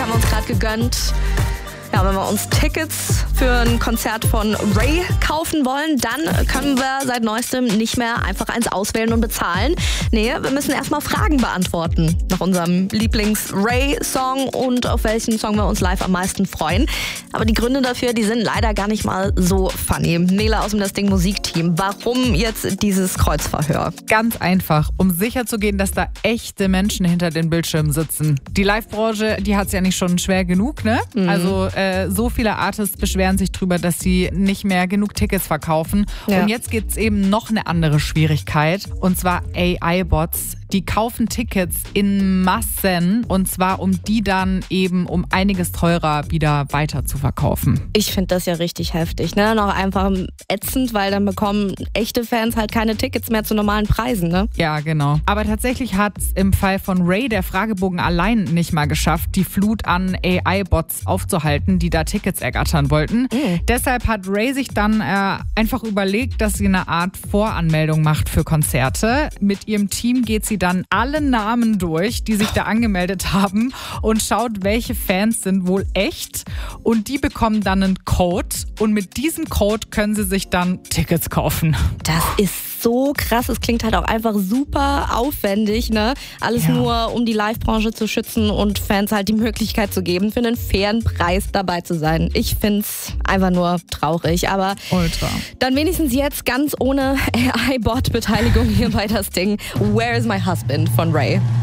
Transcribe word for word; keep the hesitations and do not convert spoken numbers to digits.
haben wir uns gerade gegönnt. Ja, wenn wir uns Tickets für ein Konzert von Ray kaufen wollen, dann können wir seit neuestem nicht mehr einfach eins auswählen und bezahlen. Nee, wir müssen erstmal Fragen beantworten nach unserem Lieblings-Ray-Song und auf welchen Song wir uns live am meisten freuen. Aber die Gründe dafür, die sind leider gar nicht mal so funny. Nela aus dem Das Ding Musikteam, warum jetzt dieses Kreuzverhör? Ganz einfach, um sicherzugehen, dass da echte Menschen hinter den Bildschirmen sitzen. Die Live-Branche, die hat es ja nicht schon schwer genug, ne? Mhm. Also äh, so viele Artists beschweren sich drüber, dass sie nicht mehr genug Tickets verkaufen. Ja. Und jetzt gibt es eben noch eine andere Schwierigkeit, und zwar A I-Bots. Die kaufen Tickets in Massen, und zwar um die dann eben um einiges teurer wieder weiter zu verkaufen. Ich finde das ja richtig heftig, ne? Noch einfach ätzend, weil dann bekommen echte Fans halt keine Tickets mehr zu normalen Preisen, ne? Ja, genau. Aber tatsächlich hat es im Fall von Ray der Fragebogen allein nicht mal geschafft, die Flut an A I-Bots aufzuhalten, die da Tickets ergattern wollten. Mhm. Deshalb hat Ray sich dann äh, einfach überlegt, dass sie eine Art Voranmeldung macht für Konzerte. Mit ihrem Team geht sie dann alle Namen durch, die sich da angemeldet haben, und schaut, welche Fans sind wohl echt. Und die bekommen dann einen Code, und mit diesem Code können sie sich dann Tickets kaufen. Das ist so krass. Es klingt halt auch einfach super aufwendig, ne? Alles Ja. nur, um die Live-Branche zu schützen und Fans halt die Möglichkeit zu geben, für einen fairen Preis dabei zu sein. Ich find's einfach nur traurig. Aber Ultra. dann wenigstens jetzt ganz ohne A I-Bot-Beteiligung hier bei Das Ding. Where is my husband von Ray?